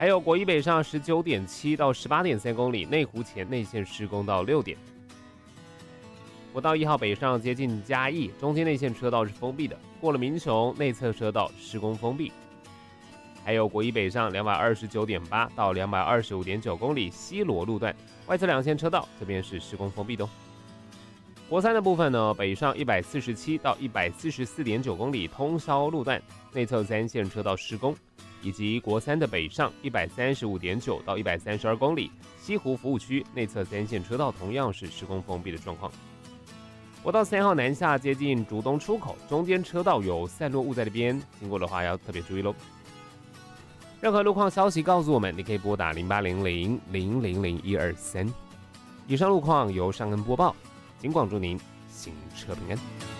还有国一北上19.7到18.3公里，内湖前内线施工到6点。国道1号北上接近嘉义，中间内线车道是封闭的，过了民雄内侧车道施工封闭。还有国一北上229.8到225.9公里，西螺路段外侧两线车道这边是施工封闭的。国三的部分呢，北上147到144.9公里，通霄路段内侧3线车道施工，以及国三的北上135.9到132公里，西湖服务区内侧3线车道同样是施工封闭的状况。国道3号南下接近竹东出口，中间车道有散落物在那边，经过的话要特别注意喽。任何路况消息告诉我们，你可以拨打0800-000-123。以上路况由尚恩播报，警广祝您行车平安。